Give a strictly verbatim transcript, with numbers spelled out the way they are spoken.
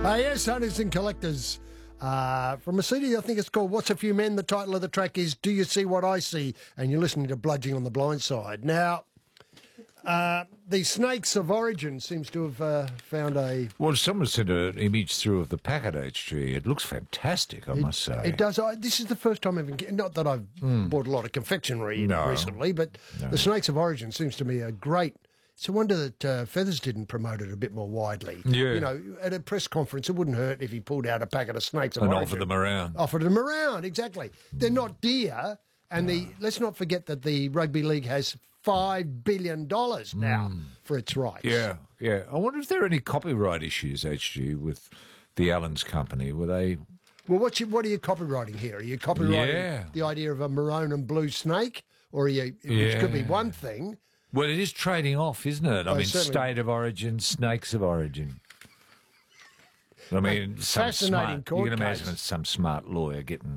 Uh, yes, hunters and collectors. Uh, from a C D, I think it's called What's a Few Men. The title of the track is Do You See What I See? And you're listening to Bludging on the Blind Side. Now, uh, the Snakes of Origin seems to have uh, found a... Well, someone sent an image through of the packet, H G. It looks fantastic, I it, must say. It does. I, this is the first time I've... Been, not that I've mm. bought a lot of confectionery no. recently, but no. the Snakes of Origin seems to me a great... It's a wonder that uh, Feathers didn't promote it a bit more widely. Yeah. You know, at a press conference, it wouldn't hurt if he pulled out a packet of Snakes of and Origin. offered them around. Offered them around, exactly. They're not dear, and no. the let's not forget that the Rugby League has five billion dollars now mm. for its rights. Yeah, yeah. I wonder if there are any copyright issues, H G, with the Allens Company. Were they... Well, what, you, what are you copywriting here? Are you copywriting yeah. the idea of a maroon and blue snake? Or are you, yeah. which could be one thing... Well, it is trading off, isn't it? I oh, mean, certainly. State of Origin, Snakes of Origin. I mean, some fascinating smart, court you can imagine case. it's some smart lawyer getting